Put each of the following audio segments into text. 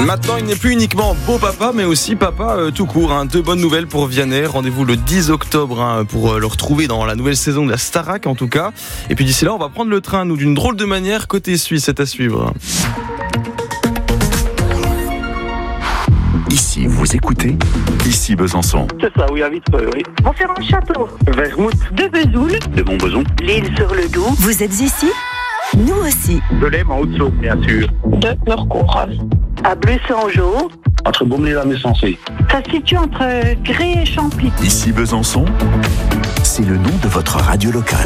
Maintenant, il n'est plus uniquement beau papa, mais aussi papa tout court. Deux bonnes nouvelles pour Vianney. Rendez-vous le 10 octobre pour le retrouver dans la nouvelle saison de la Starac, en tout cas. Et puis d'ici là, on va prendre le train, nous, d'une drôle de manière. Côté suisse, c'est à suivre. Ici, vous écoutez. Ici, Besançon. C'est ça, oui, à Vitreux, oui. Montferrand-le-Château, Vermouth, de Vesoul, de Montbezon, l'Île-sur-le-Doubs. Vous êtes ici ? Nous aussi. de l'Aisne en Haute-Saône, bien sûr. De Norcourt. À Bleu-Saint-Jean. Entre Beaumont et la Messensée. Ça se situe entre Gré et Champy. Ici, Besançon, c'est le nom de votre radio locale.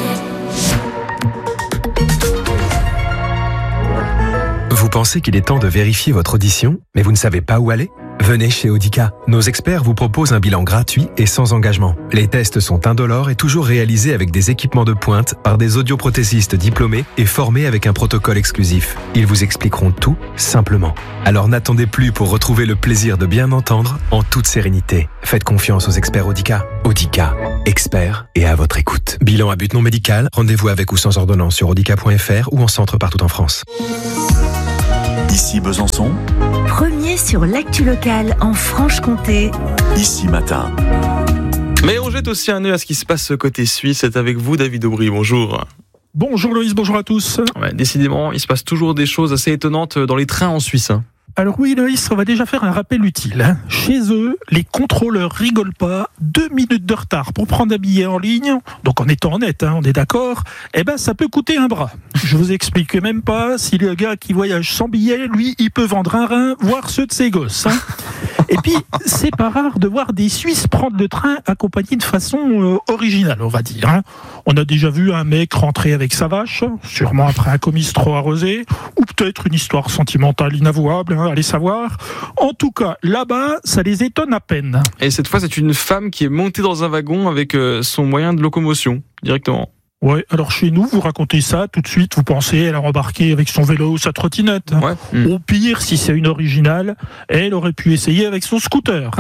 Vous pensez qu'il est temps de vérifier votre audition, mais vous ne savez pas où aller ? Venez chez Audica. Nos experts vous proposent un bilan gratuit et sans engagement. Les tests sont indolores et toujours réalisés avec des équipements de pointe par des audioprothésistes diplômés et formés avec un protocole exclusif. Ils vous expliqueront tout simplement. Alors n'attendez plus pour retrouver le plaisir de bien entendre en toute sérénité. Faites confiance aux experts Audica. Audica, experts et à votre écoute. Bilan à but non médical, rendez-vous avec ou sans ordonnance sur audica.fr ou en centre partout en France. Ici, Besançon, Premier sur l'actu locale en Franche-Comté. ici, matin. Mais on jette aussi un œil à ce qui se passe côté suisse. C'est avec vous, David Aubry. Bonjour. Bonjour Loïs, bonjour à tous. Ouais, décidément, il se passe toujours des choses assez étonnantes dans les trains en Suisse. Alors oui Loïs, on va déjà faire un rappel utile. Chez eux, les contrôleurs rigolent pas. 2 minutes de retard pour prendre un billet en ligne, donc en étant honnête, on est d'accord, ça peut coûter un bras. Je vous explique même pas si le gars qui voyage sans billet, lui, il peut vendre un rein, voire ceux de ses gosses. Et puis, c'est pas rare de voir des Suisses prendre le train accompagnés de façon originale, on va dire. On a déjà vu un mec rentrer avec sa vache, sûrement après un comice trop arrosé, ou peut-être une histoire sentimentale inavouable, allez savoir. En tout cas, là-bas, ça les étonne à peine. Et cette fois, c'est une femme qui est montée dans un wagon avec son moyen de locomotion, directement. Ouais, alors chez nous, vous racontez ça, tout de suite, vous pensez, elle a embarqué avec son vélo ou sa trottinette. Ouais. Au pire, si c'est une originale, elle aurait pu essayer avec son scooter.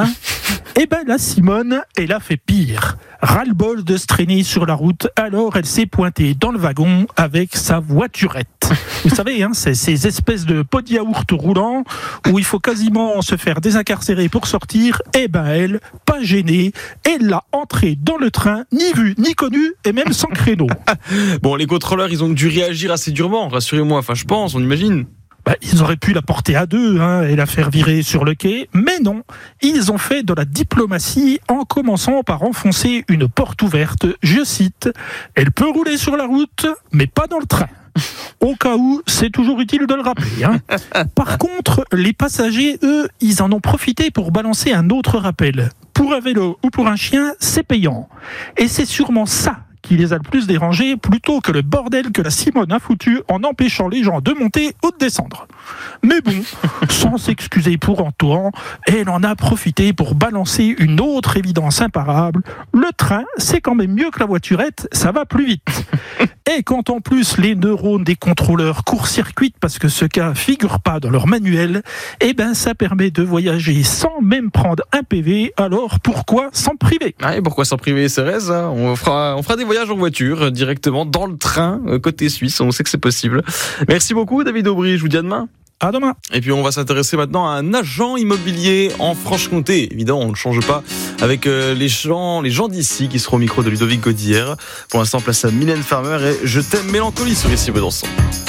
Là, Simone, elle a fait pire. Ras-le-bol de se traîner sur la route, alors elle s'est pointée dans le wagon avec sa voiturette. Vous savez, c'est ces espèces de pots de yaourt roulants où il faut quasiment se faire désincarcérer pour sortir. Elle, pas gênée, elle l'a entrée dans le train, ni vue, ni connue, et même sans créneau. Bon, les contrôleurs, ils ont dû réagir assez durement, rassurez-moi, je pense, on imagine. Ils auraient pu la porter à deux et la faire virer sur le quai, mais non, ils ont fait de la diplomatie en commençant par enfoncer une porte ouverte. Je cite, « Elle peut rouler sur la route, mais pas dans le train ». Au cas où, c'est toujours utile de le rappeler. Par contre, les passagers, eux, ils en ont profité pour balancer un autre rappel. Pour un vélo ou pour un chien, c'est payant. Et c'est sûrement ça qui les a le plus dérangés, plutôt que le bordel que la Simone a foutu en empêchant les gens de monter ou de descendre. Mais bon, sans s'excuser pour autant, elle en a profité pour balancer une autre évidence imparable. Le train, c'est quand même mieux que la voiturette, ça va plus vite. Et quand en plus les neurones des contrôleurs court-circuitent parce que ce cas figure pas dans leur manuel, ça permet de voyager sans même prendre un PV, alors pourquoi s'en priver ? Et pourquoi s'en priver, Cérès ? On fera des voyages en voiture directement dans le train côté suisse, on sait que c'est possible. Merci beaucoup David Aubry, je vous dis à demain. À demain. Et puis on va s'intéresser maintenant à un agent immobilier en Franche-Comté. Évidemment, on ne change pas avec les gens d'ici qui seront au micro de Ludovic Gaudière. Pour l'instant, place à Mylène Farmer et Je t'aime mélancolie sur ici Besançon.